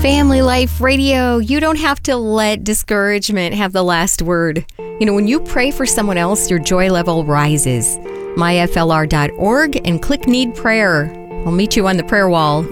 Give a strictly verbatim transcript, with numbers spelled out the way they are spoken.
Family Life Radio, you don't have to let discouragement have the last word. You know, when you pray for someone else, your joy level rises. my f l r dot org and click Need Prayer. I'll meet you on the prayer wall.